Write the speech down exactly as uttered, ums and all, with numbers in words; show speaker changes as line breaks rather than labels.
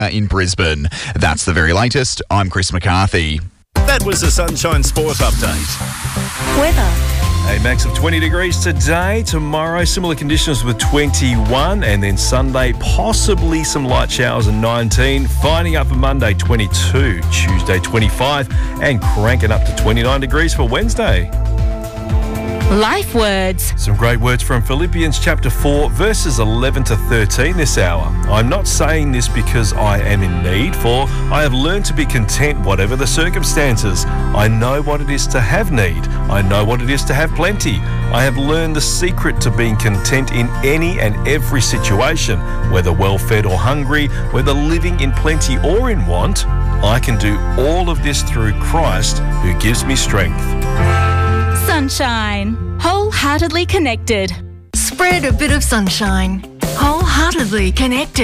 uh, in Brisbane. That's the very latest. I'm Chris McCarthy.
That was the Sunshine Sport Update.
Weather.
A max of twenty degrees today. Tomorrow, similar conditions with twenty-one. And then Sunday, possibly some light showers and nineteen. Finding up for Monday, twenty-two. Tuesday, twenty-five. And cranking up to twenty-nine degrees for Wednesday.
Life words.
Some great words from Philippians chapter four, verses eleven to thirteen this hour. I'm not saying this because I am in need, for I have learned to be content whatever the circumstances. I know what it is to have need. I know what it is to have plenty. I have learned the secret to being content in any and every situation, whether well-fed or hungry, whether living in plenty or in want. I can do all of this through Christ who gives me strength.
Sunshine. Wholeheartedly connected.
Spread a bit of sunshine. Wholeheartedly connected.